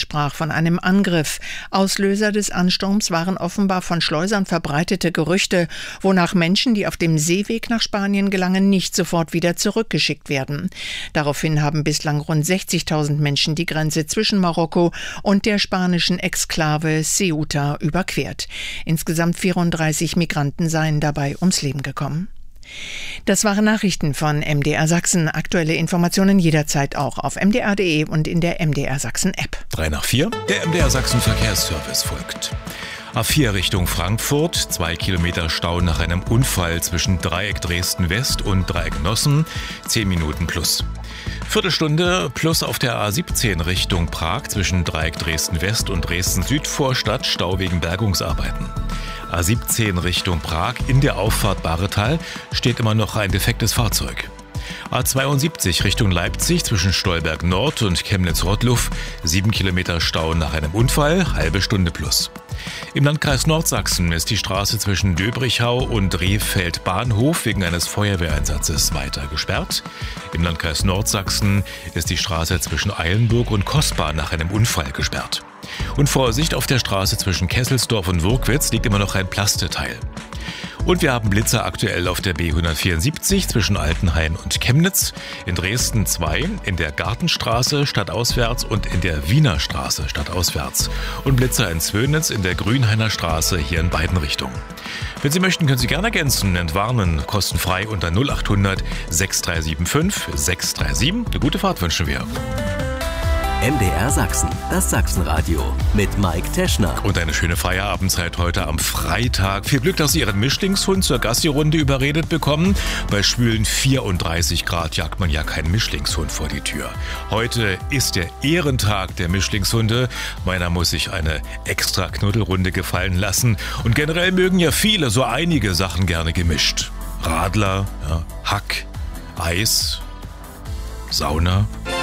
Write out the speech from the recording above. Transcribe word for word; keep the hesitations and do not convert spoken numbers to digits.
sprach von einem Angriff. Auslöser des Ansturms waren offenbar von Schleusern verbreitete Gerüchte, wonach Menschen, die auf dem Seeweg nach Spanien gelangen, nicht sofort wieder zurückgeschickt werden. Daraufhin haben bislang rund sechzigtausend Menschen die Grenze zwischen Marokko und der spanischen Exklave Ceuta überquert. Insgesamt vierunddreißig Migranten seien dabei ums Leben gekommen. Das waren Nachrichten von M D R Sachsen. Aktuelle Informationen jederzeit auch auf m d r punkt d e und in der M D R Sachsen App. Drei nach vier, der M D R Sachsen Verkehrsservice folgt. A vier Richtung Frankfurt, zwei Kilometer Stau nach einem Unfall zwischen Dreieck Dresden West und Dreieck Nossen, zehn Minuten plus. Viertelstunde plus auf der A siebzehn Richtung Prag zwischen Dreieck Dresden West und Dresden Südvorstadt, Stau wegen Bergungsarbeiten. A siebzehn Richtung Prag in der Auffahrt Bahretal steht immer noch ein defektes Fahrzeug. A zweiundsiebzig Richtung Leipzig zwischen Stolberg Nord und Chemnitz-Rottluff, sieben Kilometer Stau nach einem Unfall, halbe Stunde plus. Im Landkreis Nordsachsen ist die Straße zwischen Döbrichau und Rehfeld Bahnhof wegen eines Feuerwehreinsatzes weiter gesperrt. Im Landkreis Nordsachsen ist die Straße zwischen Eilenburg und Kosbar nach einem Unfall gesperrt. Und Vorsicht, auf der Straße zwischen Kesselsdorf und Wurkwitz liegt immer noch ein Plasteteil. Und wir haben Blitzer aktuell auf der B hundertvierundsiebzig zwischen Altenhain und Chemnitz, in Dresden zwei, in der Gartenstraße stadtauswärts und in der Wiener Straße stadtauswärts. Und Blitzer in Zwönitz in der Grünhainer Straße hier in beiden Richtungen. Wenn Sie möchten, können Sie gerne ergänzen, entwarnen, kostenfrei unter null acht hundert sechs drei sieben fünf sechs drei sieben. Eine gute Fahrt wünschen wir. M D R Sachsen, das Sachsenradio mit Mike Teschner. Und eine schöne Feierabendzeit heute am Freitag. Viel Glück, dass Sie Ihren Mischlingshund zur Gassi-Runde überredet bekommen. Bei schwülen vierunddreißig Grad jagt man ja keinen Mischlingshund vor die Tür. Heute ist der Ehrentag der Mischlingshunde. Meiner muss sich eine extra Knuddelrunde gefallen lassen. Und generell mögen ja viele so einige Sachen gerne gemischt. Radler, ja, Hack, Eis, Sauna.